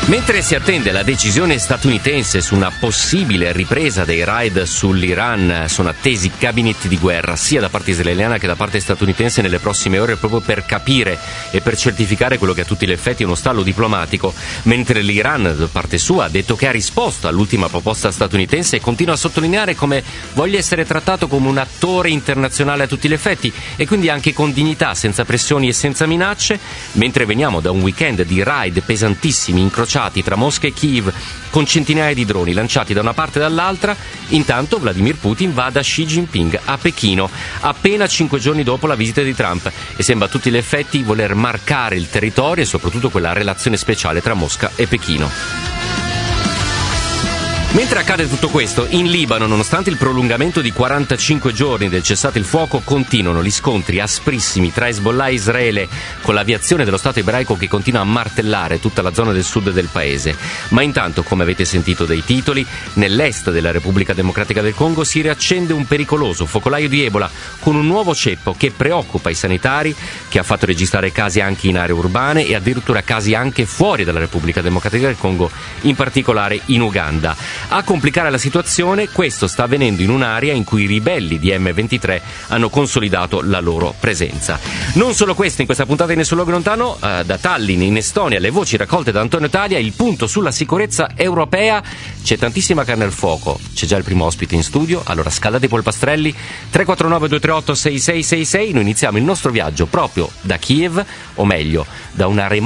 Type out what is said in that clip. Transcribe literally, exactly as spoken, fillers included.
Mentre si attende la decisione statunitense su una possibile ripresa dei raid sull'Iran, sono attesi gabinetti di guerra sia da parte israeliana che da parte statunitense nelle prossime ore, proprio per capire e per certificare quello che a tutti gli effetti è uno stallo diplomatico, mentre l'Iran da parte sua ha detto che ha risposto all'ultima proposta statunitense e continua a sottolineare come voglia essere trattato come un attore internazionale a tutti gli effetti e quindi anche con dignità, senza pressioni e senza minacce, mentre veniamo da un weekend di raid pesantissimi incrociati tra Mosca e Kiev con centinaia di droni lanciati da una parte e dall'altra. Intanto Vladimir Putin va da Xi Jinping a Pechino appena cinque giorni dopo la visita di Trump e sembra a tutti gli effetti voler marcare il territorio e soprattutto quella relazione speciale tra Mosca e Pechino. Mentre accade tutto questo, in Libano, nonostante il prolungamento di quarantacinque giorni del cessate il fuoco, continuano gli scontri asprissimi tra Hezbollah e Israele, con l'aviazione dello Stato ebraico che continua a martellare tutta la zona del sud del paese. Ma intanto, come avete sentito dai titoli, nell'est della Repubblica Democratica del Congo si riaccende un pericoloso focolaio di Ebola con un nuovo ceppo che preoccupa i sanitari, che ha fatto registrare casi anche in aree urbane e addirittura casi anche fuori dalla Repubblica Democratica del Congo, in particolare in Uganda. A complicare la situazione, questo sta avvenendo in un'area in cui i ribelli di emme ventitré hanno consolidato la loro presenza. Non solo questo, in questa puntata di Nessun Luogo Lontano, eh, da Tallinn in Estonia, le voci raccolte da Antonio Talia, il punto sulla sicurezza europea. C'è tantissima carne al fuoco, c'è già il primo ospite in studio, allora scaldate i polpastrelli. Tre quattro nove due tre otto sei sei sei sei. Noi iniziamo il nostro viaggio proprio da Kiev, o meglio, da una remota